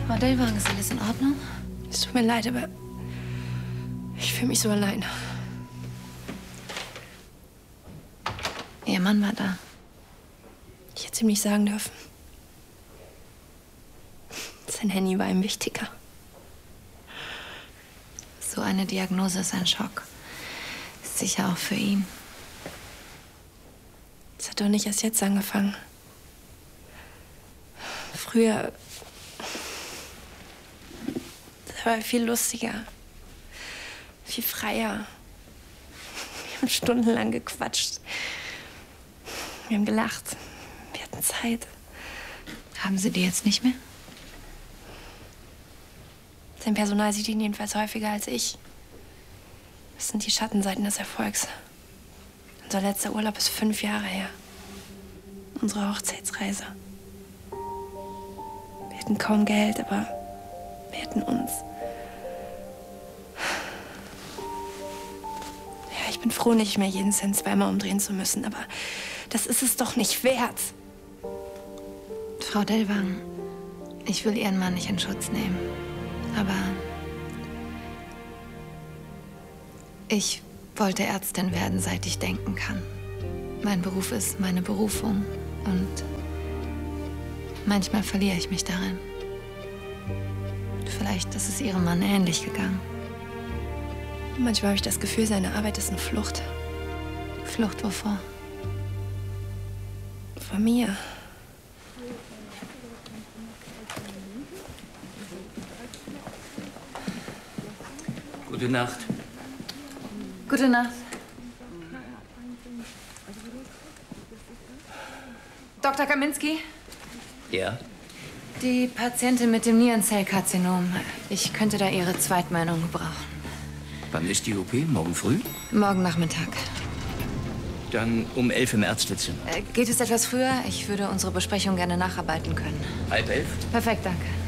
Frau Dellwagen, ist alles in Ordnung? Es tut mir leid, aber ich fühle mich so allein. Ihr Mann war da. Ich hätte es ihm nicht sagen dürfen. Sein Handy war ihm wichtiger. So eine Diagnose ist ein Schock. Ist sicher auch für ihn. Es hat doch nicht erst jetzt angefangen. Früher... Das war viel lustiger. Viel freier. Wir haben stundenlang gequatscht. Wir haben gelacht. Wir hatten Zeit. Haben Sie die jetzt nicht mehr? Sein Personal sieht ihn jedenfalls häufiger als ich. Das sind die Schattenseiten des Erfolgs. Unser letzter Urlaub ist 5 Jahre her. Unsere Hochzeitsreise. Wir hatten kaum Geld, aber wir hatten uns. Ja, ich bin froh, nicht mehr jeden Cent zweimal umdrehen zu müssen, aber das ist es doch nicht wert. Frau Dellwagen, ich will Ihren Mann nicht in Schutz nehmen. Aber ich wollte Ärztin werden, seit ich denken kann. Mein Beruf ist meine Berufung und manchmal verliere ich mich darin. Vielleicht ist es Ihrem Mann ähnlich gegangen. Manchmal habe ich das Gefühl, seine Arbeit ist eine Flucht. Flucht wovor? Vor mir. Gute Nacht. Gute Nacht. Dr. Kaminski? Ja? Die Patientin mit dem Nierenzellkarzinom. Ich könnte da Ihre Zweitmeinung gebrauchen. Wann ist die OP? Morgen früh? Morgen Nachmittag. Dann um 11 im Ärztezimmer. Geht es etwas früher? Ich würde unsere Besprechung gerne nacharbeiten können. 10:30? Perfekt, danke.